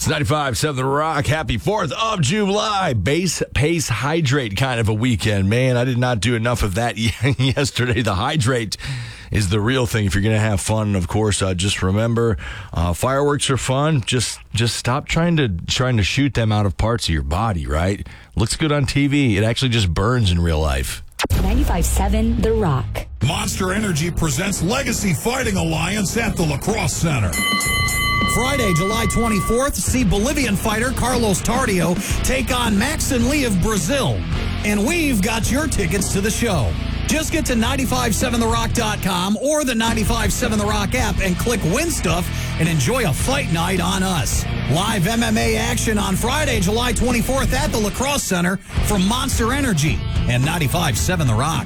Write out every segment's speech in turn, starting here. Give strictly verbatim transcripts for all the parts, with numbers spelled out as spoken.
It's ninety-five point seven The Rock. Happy fourth of July. Base, pace, hydrate kind of a weekend. Man, I did not do enough of that yesterday. The hydrate is the real thing if you're going to have fun. And of course, uh, just remember, uh, fireworks are fun. Just just stop trying to trying to shoot them out of parts of your body, right? Looks good on T V. It actually just burns in real life. ninety-five point seven The Rock. Monster Energy presents Legacy Fighting Alliance at the Lacrosse Center. Friday, July twenty-fourth, see Bolivian fighter Carlos Tardio take on Max and Lee of Brazil. And we've got your tickets to the show. Just get to nine five seven the rock dot com or the ninety-five seven The Rock app and click Win Stuff and enjoy a fight night on us. Live M M A action on Friday, July twenty-fourth at the Lacrosse Center from Monster Energy and ninety-five point seven The Rock.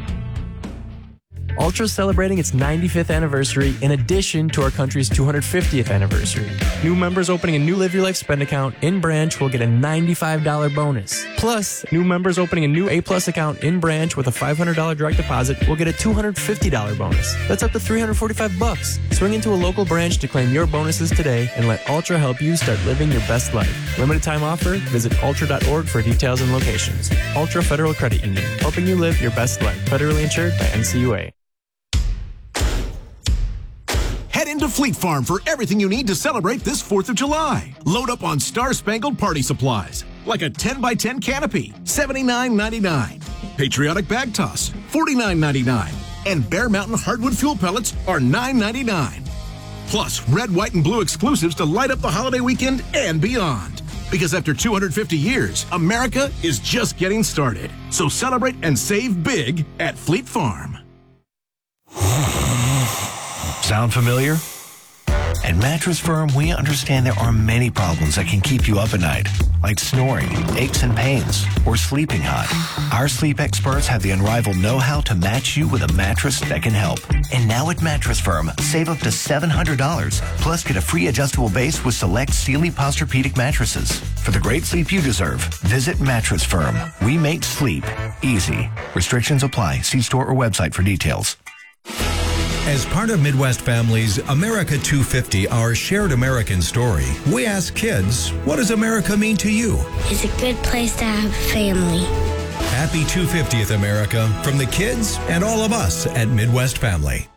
Ultra celebrating its ninety-fifth anniversary in addition to our country's two hundred fiftieth anniversary. New members opening a new Live Your Life spend account in branch will get a ninety-five dollars bonus. Plus, new members opening a new A-Plus account in branch with a five hundred dollars direct deposit will get a two hundred fifty dollars bonus. That's up to three hundred forty-five bucks. Swing into a local branch to claim your bonuses today and let Ultra help you start living your best life. Limited time offer? Visit ultra dot org for details and locations. Ultra Federal Credit Union, helping you live your best life. Federally insured by N C U A. Head into Fleet Farm for everything you need to celebrate this fourth of July. Load up on star-spangled party supplies, like a ten by ten canopy, seventy-nine ninety-nine. Patriotic bag toss, forty-nine ninety-nine. And Bear Mountain hardwood fuel pellets are nine ninety-nine. Plus, red, white, and blue exclusives to light up the holiday weekend and beyond. Because after two hundred fifty years, America is just getting started. So celebrate and save big at Fleet Farm. Sound familiar? At Mattress Firm, we understand there are many problems that can keep you up at night, like snoring, aches and pains, or sleeping hot. Our sleep experts have the unrivaled know-how to match you with a mattress that can help. And now at Mattress Firm, save up to seven hundred dollars, plus get a free adjustable base with select Sealy Posturepedic mattresses. For the great sleep you deserve, visit Mattress Firm. We make sleep easy. Restrictions apply. See store or website for details. As part of Midwest Family's America two fifty, our shared American story, we ask kids, what does America mean to you? It's a good place to have family. Happy two hundred fiftieth, America, from the kids and all of us at Midwest Family.